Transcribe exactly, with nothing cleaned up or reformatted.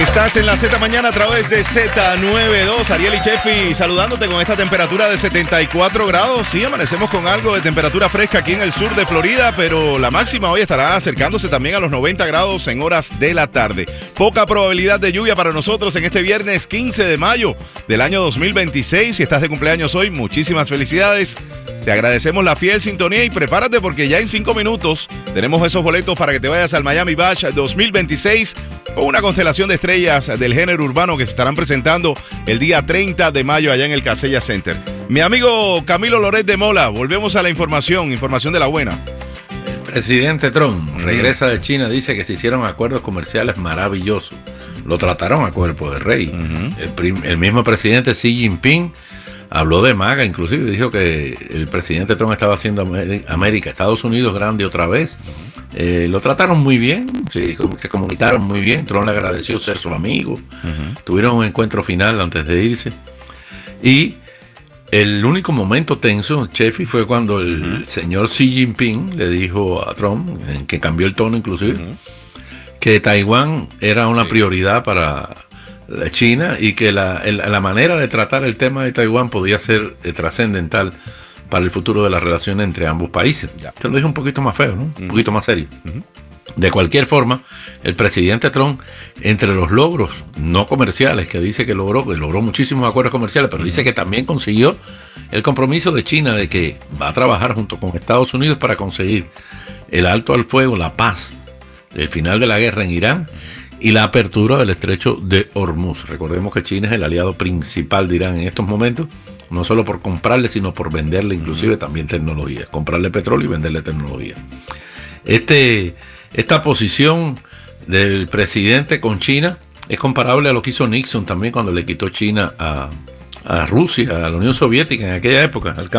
Estás en la Z Mañana a través de Z noventa y dos. Ariel y Chefi saludándote con esta temperatura de setenta y cuatro grados. Sí, amanecemos con algo de temperatura fresca aquí en el sur de Florida, pero la máxima hoy estará acercándose también a los noventa grados en horas de la tarde. Poca probabilidad de lluvia para nosotros en este viernes quince de mayo del año dos mil veintiséis. Si estás de cumpleaños hoy, muchísimas felicidades. Te agradecemos la fiel sintonía y prepárate porque ya en cinco minutos tenemos esos boletos para que te vayas al Miami Bash dos mil veintiséis con una constelación de estrellas del género urbano que se estarán presentando el día treinta de mayo allá en el Casella Center. Mi amigo Camilo Loret de Mola, volvemos a la información, información de la buena. El presidente Trump mm. regresa de China, dice que se hicieron acuerdos comerciales maravillosos. Lo trataron a cuerpo de rey. Mm-hmm. el, prim- el mismo presidente Xi Jinping habló de MAGA, inclusive dijo que el presidente Trump estaba haciendo América, Estados Unidos grande otra vez. Eh, lo trataron muy bien, sí, se comunicaron muy bien. Trump le agradeció ser su amigo. Uh-huh. Tuvieron un encuentro final antes de irse. Y el único momento tenso, Chefi, fue cuando el uh-huh. señor Xi Jinping le dijo a Trump, en que cambió el tono inclusive, uh-huh. que Taiwán era una sí. prioridad para China y que la, la manera de tratar el tema de Taiwán podía ser eh, trascendental para el futuro de las relaciones entre ambos países. Ya. Te lo dije un poquito más feo, ¿no? Uh-huh. Un poquito más serio. Uh-huh. De cualquier forma, el presidente Trump, entre los logros no comerciales que dice que logró, que logró muchísimos acuerdos comerciales, pero uh-huh. dice que también consiguió el compromiso de China de que va a trabajar junto con Estados Unidos para conseguir el alto al fuego, la paz, el final de la guerra en Irán, uh-huh. y la apertura del estrecho de Hormuz. Recordemos que China es el aliado principal de Irán en estos momentos, no solo por comprarle, sino por venderle inclusive uh-huh. también tecnología. Comprarle petróleo y venderle tecnología. Este, esta posición del presidente con China es comparable a lo que hizo Nixon también cuando le quitó China a, a Rusia, a la Unión Soviética en aquella época, al